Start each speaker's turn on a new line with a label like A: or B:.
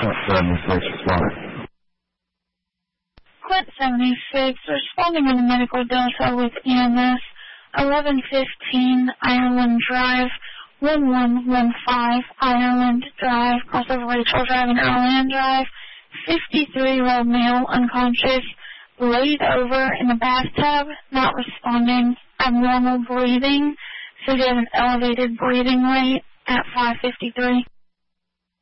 A: Clint 76, responding in the medical delta with EMS, 1115 Ireland Drive, 1115 Ireland Drive, crossover Rachel Drive and Ireland Drive, 53-year-old male unconscious, laid over in the bathtub, not responding, abnormal breathing, so he has an elevated breathing rate at 553.